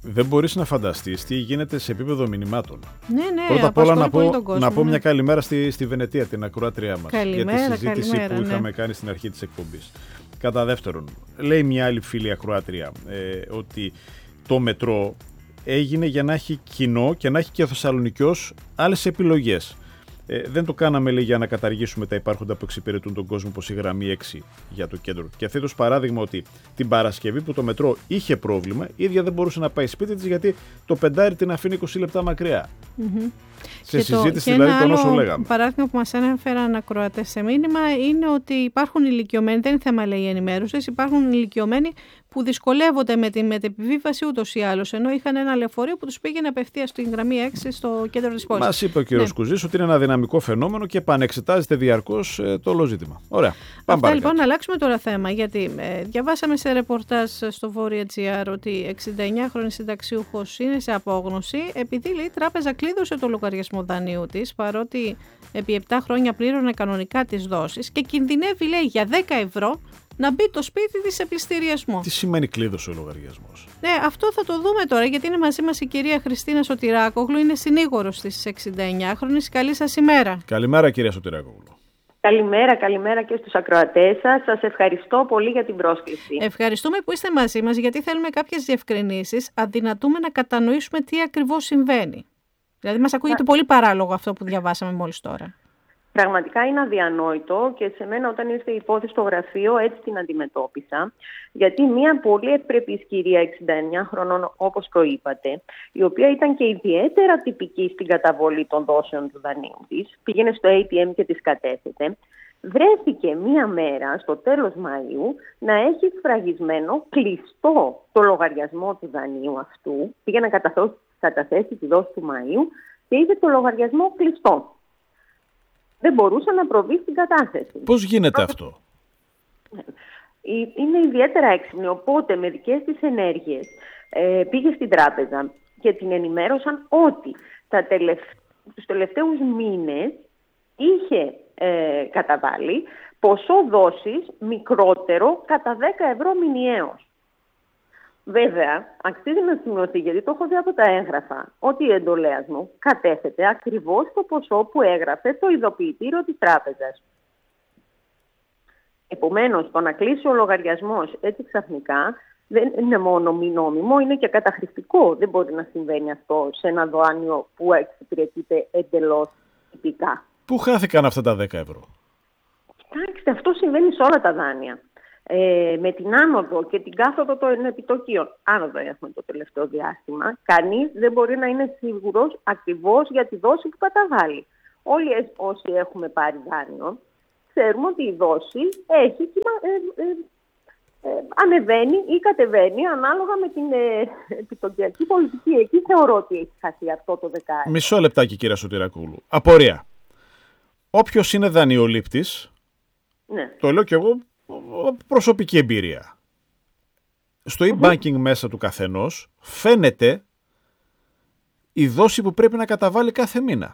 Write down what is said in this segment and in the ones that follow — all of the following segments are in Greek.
Δεν μπορείς να φανταστείς τι γίνεται σε επίπεδο μηνυμάτων. Ναι, πρώτα απ' όλα να πω ναι. μια καλημέρα στη Βενετία, την ακροάτριά μας, Καλημέρα, για τη συζήτηση που είχαμε ναι. κάνει στην αρχή της εκπομπής. Κατά δεύτερον, λέει μια άλλη φίλη ακροάτρια ότι το μετρό έγινε για να έχει κοινό και να έχει και ο Θεσσαλονικιός άλλες επιλογές. Δεν το κάναμε, λέει, για να καταργήσουμε τα υπάρχοντα που εξυπηρετούν τον κόσμο, όπως η γραμμή 6 για το κέντρο. Και θέτω ως παράδειγμα ότι την Παρασκευή που το μετρό είχε πρόβλημα, η ίδια δεν μπορούσε να πάει σπίτι της γιατί το πεντάρι την αφήνει 20 λεπτά μακριά. Mm-hmm. Σε συζήτηση δηλαδή των όσων λέγαμε. Παράδειγμα που μας ανέφεραν ακροατές σε μήνυμα είναι ότι υπάρχουν ηλικιωμένοι, δεν είναι θέμα λέει ενημέρωσης, υπάρχουν ηλικιωμένοι που δυσκολεύονται με την μετεπιβίβαση ούτως ή άλλως, ενώ είχαν ένα λεωφορείο που τους πήγαινε απευθείας στην γραμμή 6 στο κέντρο της πόλης. Μας είπε ο κ. Κουζής ότι είναι ένα δυναμικό φαινόμενο και επανεξετάζεται διαρκώς το όλο ζήτημα. Ωραία. Πάμε Αυτά λοιπόν, να αλλάξουμε τώρα θέμα, γιατί διαβάσαμε σε ρεπορτάζ στο Βόρεια.gr ότι 69χρονη συνταξιούχος είναι σε απόγνωση επειδή λέει, η τράπεζα κλείδωσε το λογαριασμό δανείου της, παρότι επί 7 χρόνια πλήρωνε κανονικά τις δόσεις και κινδυνεύει λέει για 10 ευρώ να μπει το σπίτι της σε πληστηριασμό. Τι σημαίνει κλείδωσε ο λογαριασμός? Ναι, αυτό θα το δούμε τώρα, γιατί είναι μαζί μας η κυρία Χριστίνα Σωτηράκογλου, είναι συνήγορος της 69χρονης. Καλή σας ημέρα. Καλημέρα κυρία Σωτηράκογλου. Καλημέρα και στους ακροατές σας. Σας ευχαριστώ πολύ για την πρόσκληση. Ευχαριστούμε που είστε μαζί μας, γιατί θέλουμε κάποιες διευκρινήσεις. Αδυνατούμε να κατανοήσουμε τι ακριβώς συμβαίνει. Δηλαδή μας ακούγεται πολύ παράλογο αυτό που διαβάσαμε μόλις τώρα. Πραγματικά είναι αδιανόητο και σε μένα όταν ήρθε η υπόθεση στο γραφείο έτσι την αντιμετώπισα. Γιατί μια πολύ ευπρεπής κυρία 69 χρονών όπως προείπατε, η οποία ήταν και ιδιαίτερα τυπική στην καταβολή των δόσεων του δανείου της, πήγαινε στο ATM και τις κατέθετε, βρέθηκε μία μέρα στο τέλος Μαΐου να έχει σφραγισμένο κλειστό το λογαριασμό του δανείου αυτού, πήγε να καταθέσει τη δόση του Μαΐου και είδε το λογαριασμό κλειστό. Δεν μπορούσε να προβεί στην κατάθεση. Πώς γίνεται αυτό? Είναι ιδιαίτερα έξυπνη, οπότε με δικές της ενέργειες πήγε στην τράπεζα και την ενημέρωσαν ότι τους τελευταίους μήνες είχε καταβάλει ποσό δόσης μικρότερο κατά 10 ευρώ μηνιαίως. Βέβαια, αξίζει να σημειωθεί, γιατί το έχω δει από τα έγγραφα, ότι η εντολέας μου κατέθεται ακριβώς το ποσό που έγραφε το ειδοποιητήριο της τράπεζας. Επομένως, το να κλείσει ο λογαριασμός έτσι ξαφνικά δεν είναι μόνο μη νόμιμο, είναι και καταχρηστικό. Δεν μπορεί να συμβαίνει αυτό σε ένα δάνειο που εξυπηρετείται εντελώς τυπικά. Πού χάθηκαν αυτά τα 10 ευρώ? Κοιτάξτε, αυτό συμβαίνει σε όλα τα δάνεια. Με την άνοδο και την κάθοδο των επιτοκίων, άνοδο έχουμε το τελευταίο διάστημα, κανείς δεν μπορεί να είναι σίγουρος ακριβώς για τη δόση που καταβάλει. Όλοι όσοι έχουμε πάρει δάνειο, ξέρουμε ότι η δόση έχει ανεβαίνει ή κατεβαίνει ανάλογα με την επιτοκιακή πολιτική. Εκεί θεωρώ ότι έχει χαθεί αυτό το δεκάετο. Μισό λεπτάκι κυρία Σωτηρακούλου. Απορία. Όποιος είναι δανειολήπτης, ναι. Το λέω κι εγώ προσωπική εμπειρία. Στο e-banking μέσα του καθενός φαίνεται η δόση που πρέπει να καταβάλει κάθε μήνα.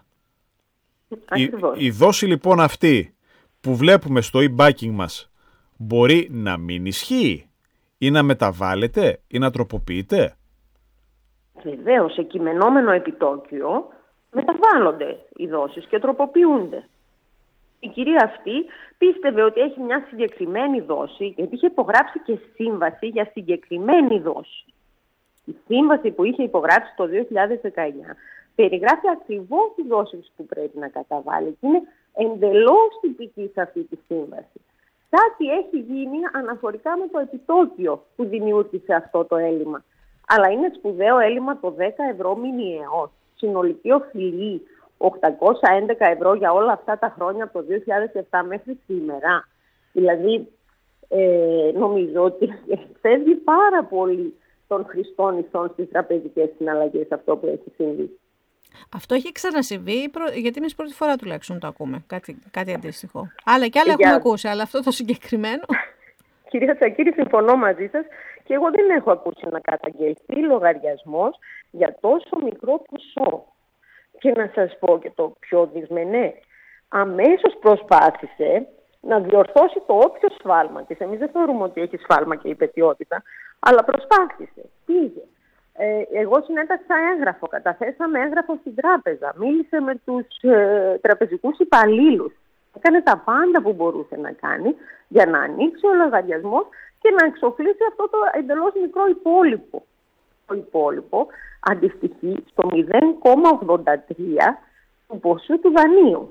Η δόση λοιπόν αυτή που βλέπουμε στο e-banking μας μπορεί να μην ισχύει ή να μεταβάλλεται ή να τροποποιείται? Βεβαίως, σε κειμενόμενο επιτόκιο μεταβάλλονται οι δόσεις και τροποποιούνται. Η κυρία αυτή πίστευε ότι έχει μια συγκεκριμένη δόση, γιατί είχε υπογράψει και σύμβαση για συγκεκριμένη δόση. Η σύμβαση που είχε υπογράψει το 2019 περιγράφει ακριβώς τις δόσεις που πρέπει να καταβάλει και είναι εντελώς τυπική σε αυτή τη σύμβαση. Κάτι έχει γίνει αναφορικά με το επιτόκιο που δημιούργησε αυτό το έλλειμμα. Αλλά είναι σπουδαίο έλλειμμα το 10 ευρώ μηνιαίως. Συνολική οφειλή 811 ευρώ για όλα αυτά τα χρόνια από το 2007 μέχρι σήμερα. Δηλαδή, νομίζω ότι φεύγει πάρα πολύ των χρηστών ηθών στις τραπεζικές συναλλαγές αυτό που έχει συμβεί. Αυτό έχει ξανασυμβεί, γιατί εμείς πρώτη φορά τουλάχιστον το ακούμε, κάτι αντίστοιχο. Άλλα και άλλα έχουμε ακούσει, αλλά αυτό το συγκεκριμένο... Κυρία Τσακίρη, συμφωνώ μαζί σας και εγώ δεν έχω ακούσει να καταγγελθεί λογαριασμός για τόσο μικρό ποσό. Και να σας πω και το πιο δυσμενέ, αμέσως προσπάθησε να διορθώσει το όποιο σφάλμα της. Εμείς δεν θεωρούμε ότι έχει σφάλμα και υπαιτιότητα, αλλά προσπάθησε. Πήγε Εγώ συνέταξα έγγραφο, καταθέσαμε έγγραφο στην τράπεζα, μίλησε με τους τραπεζικούς υπαλλήλους. Έκανε τα πάντα που μπορούσε να κάνει για να ανοίξει ο λογαριασμός και να εξοφλήσει αυτό το εντελώς μικρό υπόλοιπο. Το υπόλοιπο αντιστοιχεί στο 0,83 του ποσού του δανείου.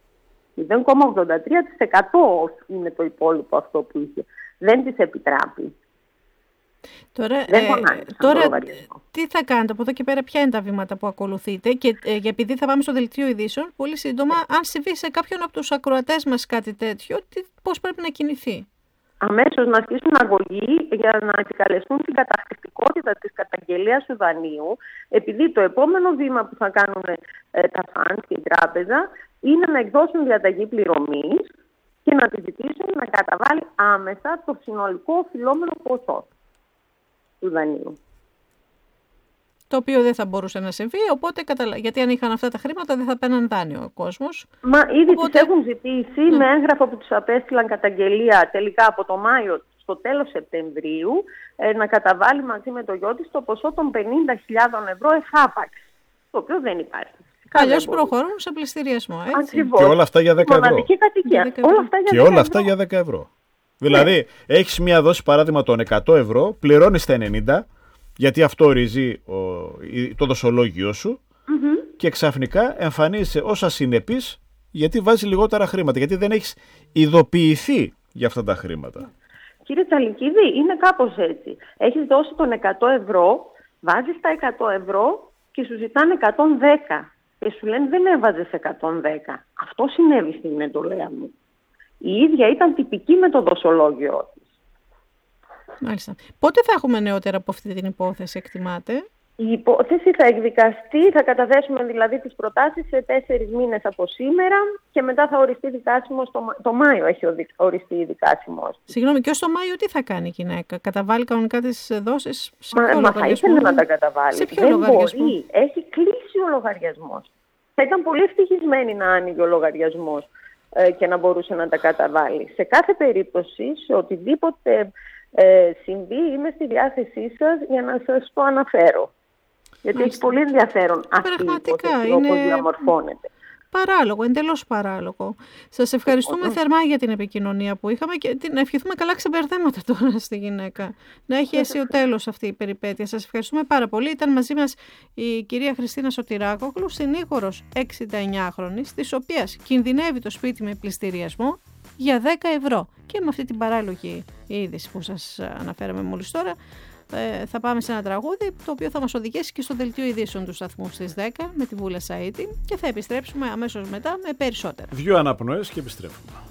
0,83% είναι το υπόλοιπο αυτό που είχε. Δεν της επιτράπει. Τώρα τι θα κάνετε από εδώ και πέρα, ποια είναι τα βήματα που ακολουθείτε? Και επειδή θα πάμε στο δελτίο ειδήσεων, πολύ σύντομα, αν συμβεί σε κάποιον από τους ακροατές μας κάτι τέτοιο, πώς πρέπει να κινηθεί? Αμέσως να ασκήσουν αγωγή για να επικαλεστούν την καταχρηστικότητα της καταγγελίας του δανείου, επειδή το επόμενο βήμα που θα κάνουν τα φαντ και η τράπεζα είναι να εκδώσουν διαταγή πληρωμής και να τη ζητήσουν να καταβάλει άμεσα το συνολικό οφειλόμενο ποσό του δανείου. Το οποίο δεν θα μπορούσε να συμβεί, οπότε γιατί αν είχαν αυτά τα χρήματα δεν θα παίρναν δάνειο ο κόσμος. Μα ήδη τις έχουν ζητήσει με έγγραφο που τους απέστειλαν καταγγελία τελικά από το Μάιο στο τέλος Σεπτεμβρίου να καταβάλει μαζί με το γιο της το ποσό των 50.000 ευρώ εφάπαξ, το οποίο δεν υπάρχει. Αλλιώς προχωρούν σε πληστηριασμό. Ακριβώς. Και όλα αυτά για 10 ευρώ. Και όλα αυτά για 10 ευρώ. Δηλαδή, έχεις μία δόση παράδειγμα των 100 ευρώ, πληρώνεις τα 90, γιατί αυτό ορίζει το δοσολόγιο σου, και ξαφνικά εμφανίζεσαι ως ασυνεπής, γιατί βάζει λιγότερα χρήματα, γιατί δεν έχεις ειδοποιηθεί για αυτά τα χρήματα. Κύριε Τσαλικίδη, είναι κάπως έτσι. Έχεις δώσει τον 100 ευρώ, βάζεις τα 100 ευρώ και σου ζητάνε 110. Και σου λένε δεν έβαζες 110. Αυτό συνέβη στην εντολέα μου. Η ίδια ήταν τυπική με το δοσολόγιο της. Μάλιστα. Πότε θα έχουμε νεότερα από αυτή την υπόθεση, εκτιμάτε? Η υπόθεση θα εκδικαστεί, θα καταθέσουμε δηλαδή τις προτάσεις σε 4 μήνες από σήμερα και μετά θα οριστεί δικάσιμος, το Μάιο έχει οριστεί δικάσιμος. Συγγνώμη, και ως το Μάιο τι θα κάνει η γυναίκα? Καταβάλει κανονικά τις δόσεις σε ποιο λογαριασμό? Μα θα ήθελε να τα καταβάλει. Σε ποιο λογαριασμό? Μπορεί. Έχει κλείσει ο λογαριασμός. Θα ήταν πολύ ευτυχισμένη να άνοιγε ο λογαριασμός και να μπορούσε να τα καταβάλει. Σε κάθε περίπτωση, σε οτιδήποτε συμβεί, είμαι στη διάθεσή σας για να σας το αναφέρω. Γιατί έχει πολύ ενδιαφέρον αυτή η υπόθεση όπως διαμορφώνεται. Παράλογο, εντελώς παράλογο. Σας ευχαριστούμε θερμά για την επικοινωνία που είχαμε και να ευχηθούμε καλά ξεμπερδέματα τώρα στη γυναίκα. Να έχει αίσιο τέλος αυτή η περιπέτεια. Σας ευχαριστούμε πάρα πολύ. Ήταν μαζί μας η κυρία Χριστίνα Σωτηράκογλου, συνήγορος 69χρονης, της οποίας κινδυνεύει το σπίτι με πληστηριασμό για 10 ευρώ. Και με αυτή την παράλογη είδηση που σας αναφέραμε μόλις τώρα, θα πάμε σε ένα τραγούδι το οποίο θα μας οδηγήσει και στο δελτίο ειδήσεων του σταθμού στις 10 με τη Βούλα Σαΐτη και θα επιστρέψουμε αμέσως μετά με περισσότερα. 2 αναπνοές και επιστρέφουμε.